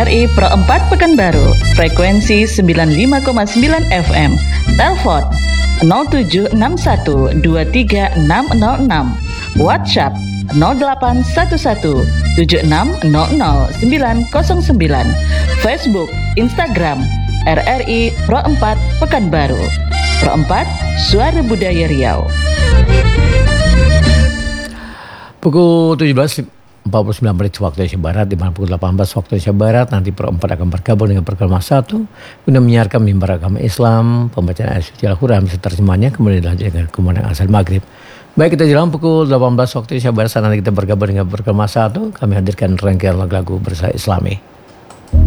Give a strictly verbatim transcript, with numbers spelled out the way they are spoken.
R I Pro empat Pekanbaru, frekuensi sembilan puluh lima koma sembilan F M. Telepon nol tujuh enam satu dua tiga enam nol enam. WhatsApp nol delapan satu satu tujuh enam nol nol sembilan nol sembilan. Facebook, Instagram R R I Pro empat Pekanbaru. Pro empat, Suara Budaya Riau. Pukul tujuh belas empat puluh sembilan menit waktu Indonesia Barat, di mana pukul delapan belas waktu Indonesia Barat, nanti Pro empat akan bergabung dengan Perkembangan satu guna menyiarkan mimbar agama Islam, pembacaan ayat suci Al-Quran, serta terjemahannya, kemudian dilanjutkan dengan kemudian asal maghrib. Baik, kita jalan pukul delapan belas waktu Indonesia Barat, saat nanti kita bergabung dengan Perkembangan satu, kami hadirkan rangkaian lagu-lagu bersama Islami.